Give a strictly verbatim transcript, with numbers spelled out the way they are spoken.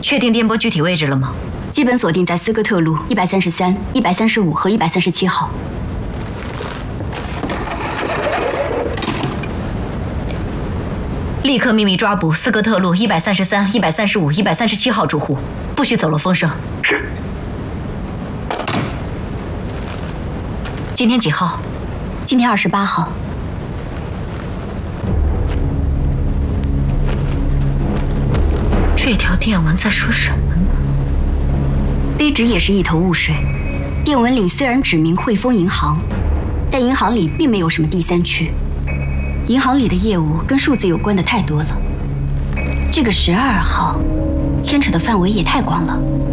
确定电波具体位置了吗？ 基本锁定在斯科特路一百三十三、一百三十五和一百三十七号。 立刻秘密抓捕斯科特路一百三十三、一百三十五、一百三十七号住户，不许走漏风声。 是。 今天几号？ 今天二十八号。 这条电文在说什么呢？ 卑职也是一头雾水。电文里虽然指明汇丰银行，但银行里并没有什么第三区。银行里的业务跟数字有关的太多了，这个十二号牵扯的范围也太广了。